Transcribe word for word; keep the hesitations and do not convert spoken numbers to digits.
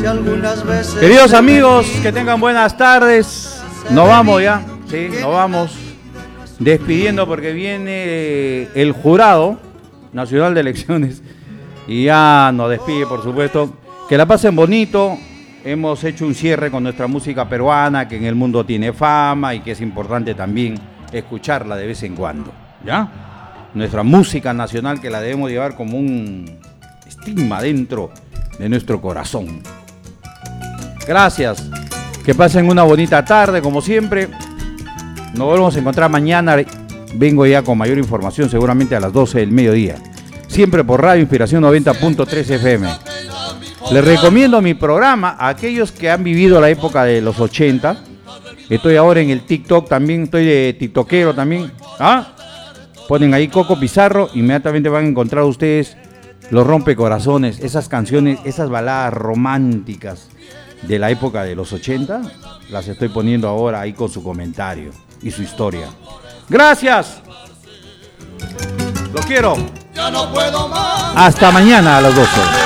Si algunas veces Queridos amigos, que tengan buenas tardes. Nos vamos ya, sí, nos vamos despidiendo porque viene el Jurado Nacional de Elecciones y ya nos despide, por supuesto. Que la pasen bonito. Hemos hecho un cierre con nuestra música peruana, que en el mundo tiene fama y que es importante también escucharla de vez en cuando, ¿ya? Nuestra música nacional, que la debemos llevar como un estigma dentro de nuestro corazón. Gracias. Que pasen una bonita tarde, como siempre. Nos volvemos a encontrar mañana. Vengo ya con mayor información, seguramente a las doce del mediodía. Siempre por Radio Inspiración noventa punto tres F M. Les recomiendo mi programa a aquellos que han vivido la época de los ochenta. Estoy ahora en el TikTok también, estoy de tiktokero también. ¿Ah? Ponen ahí Coco Pizarro, inmediatamente van a encontrar ustedes los rompecorazones, esas canciones, esas baladas románticas de la época de los ochenta. Las estoy poniendo ahora ahí con su comentario y su historia. ¡Gracias! ¡Los quiero! Ya no puedo más. Hasta mañana a las doce.